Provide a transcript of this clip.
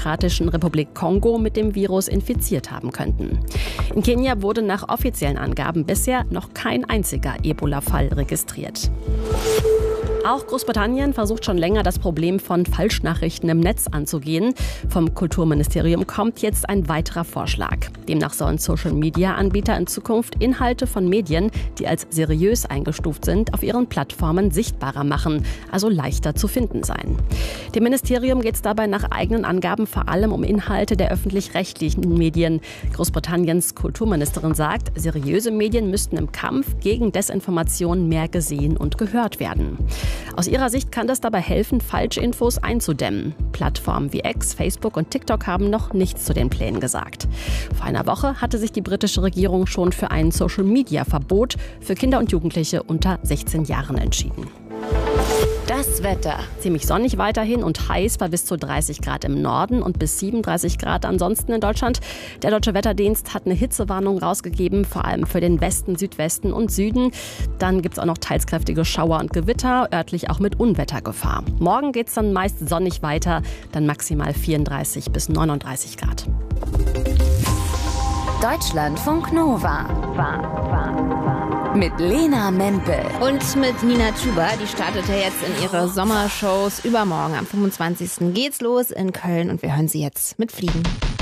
Demokratischen Republik Kongo mit dem Virus infiziert haben könnten. In Kenia wurde nach offiziellen Angaben bisher noch kein einziger Ebola-Fall registriert. Auch Großbritannien versucht schon länger, das Problem von Falschnachrichten im Netz anzugehen. Vom Kulturministerium kommt jetzt ein weiterer Vorschlag. Demnach sollen Social-Media-Anbieter in Zukunft Inhalte von Medien, die als seriös eingestuft sind, auf ihren Plattformen sichtbarer machen, also leichter zu finden sein. Dem Ministerium geht es dabei nach eigenen Angaben vor allem um Inhalte der öffentlich-rechtlichen Medien. Großbritanniens Kulturministerin sagt, seriöse Medien müssten im Kampf gegen Desinformation mehr gesehen und gehört werden. Aus ihrer Sicht kann das dabei helfen, Falschinfos einzudämmen. Plattformen wie X, Facebook und TikTok haben noch nichts zu den Plänen gesagt. Vor einer Woche hatte sich die britische Regierung schon für ein Social-Media-Verbot für Kinder und Jugendliche unter 16 Jahren entschieden. Das Wetter. Ziemlich sonnig weiterhin und heiß bei bis zu 30 Grad im Norden und bis 37 Grad ansonsten in Deutschland. Der Deutsche Wetterdienst hat eine Hitzewarnung rausgegeben, vor allem für den Westen, Südwesten und Süden. Dann gibt es auch noch teils kräftige Schauer und Gewitter, örtlich auch mit Unwettergefahr. Morgen geht es dann meist sonnig weiter, dann maximal 34 bis 39 Grad. Deutschlandfunk Nova. Mit Lena Mempel. Und mit Nina Chuba, die startet ja jetzt in ihre Sommershows. Übermorgen am 25. geht's los in Köln und wir hören sie jetzt mit Fliegen.